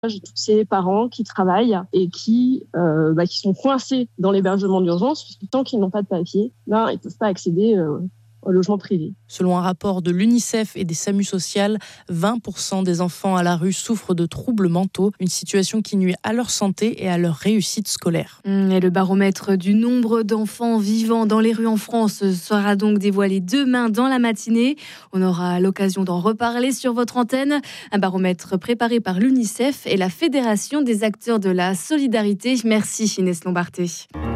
tous ces parents qui travaillent et qui sont coincés dans l'hébergement d'urgence, puisque tant qu'ils n'ont pas de papier, ils ne peuvent pas accéder au logement privé. Selon un rapport de l'UNICEF et des SAMU sociales, 20% des enfants à la rue souffrent de troubles mentaux, une situation qui nuit à leur santé et à leur réussite scolaire. Et le baromètre du nombre d'enfants vivant dans les rues en France sera donc dévoilé demain dans la matinée. On aura l'occasion d'en reparler sur votre antenne. Un baromètre préparé par l'UNICEF et la Fédération des acteurs de la solidarité. Merci Inès Lombarté.